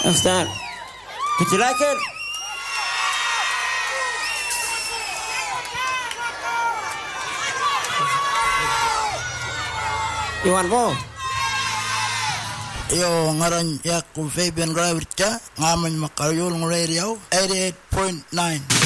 How's that? Did you like it? You want more? Yo ngaran Yakub Fabian Gravitcha ngaman makayul ng radio 88.9